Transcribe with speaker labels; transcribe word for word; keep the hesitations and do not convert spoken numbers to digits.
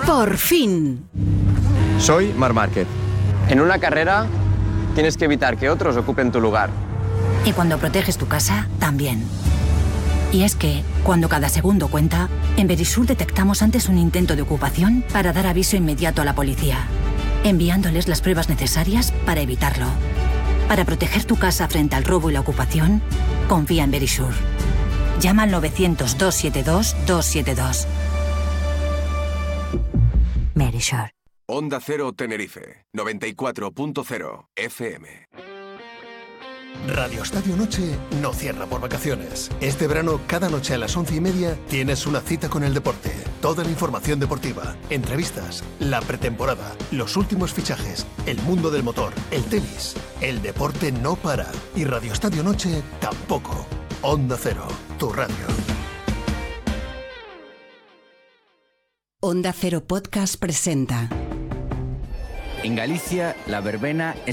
Speaker 1: Por fin.
Speaker 2: Soy Marc Márquez. En una carrera tienes que evitar que otros ocupen tu lugar.
Speaker 3: Y cuando proteges tu casa, también. Y es que, cuando cada segundo cuenta, en Verisur detectamos antes un intento de ocupación para dar aviso inmediato a la policía, enviándoles las pruebas necesarias para evitarlo. Para proteger tu casa frente al robo y la ocupación, confía en Verisur. Llama al novecientos, doscientos setenta y dos, doscientos setenta y dos. Verisur.
Speaker 4: Onda Cero Tenerife, noventa y cuatro punto cero F M.
Speaker 5: Radio Estadio Noche no cierra por vacaciones. Este verano, cada noche a las once y media, tienes una cita con el deporte. Toda la información deportiva, entrevistas, la pretemporada, los últimos fichajes, el mundo del motor, el tenis. El deporte no para. Y Radio Estadio Noche tampoco. Onda Cero, tu radio.
Speaker 1: Onda Cero Podcast presenta.
Speaker 6: En Galicia, la verbena es